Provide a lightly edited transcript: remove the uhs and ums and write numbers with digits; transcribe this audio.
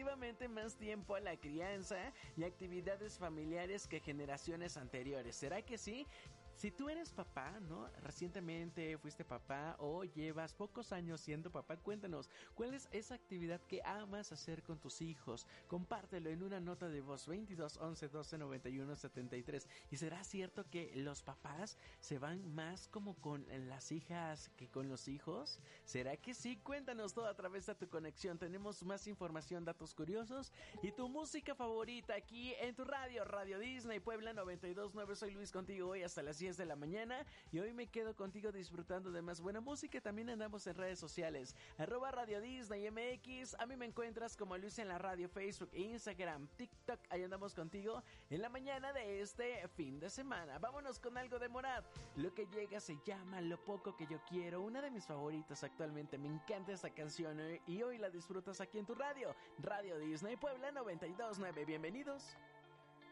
relativamente más tiempo a la crianza y actividades familiares que generaciones anteriores. ¿Será que sí? Si tú eres papá, ¿no? Recientemente fuiste papá o llevas pocos años siendo papá, cuéntanos, ¿cuál es esa actividad que amas hacer con tus hijos? Compártelo en una nota de voz 22 11 12 91 73. ¿Y será cierto que los papás se van más como con las hijas que con los hijos? ¿Será que sí? Cuéntanos todo a través de tu conexión. Tenemos más información, datos curiosos y tu música favorita aquí en tu radio, Radio Disney Puebla 92.9. Soy Luis contigo hoy hasta las 10 de la mañana y hoy me quedo contigo disfrutando de más buena música. También andamos en redes sociales, @Radio Disney MX. A mí me encuentras como Luis en la radio, Facebook, Instagram, TikTok. Ahí andamos contigo en la mañana de este fin de semana. Vámonos con algo de Morat. Lo que llega se llama Lo poco que yo quiero, una de mis favoritas actualmente. Me encanta esta canción y hoy la disfrutas aquí en tu radio, Radio Disney Puebla 92.9. Bienvenidos.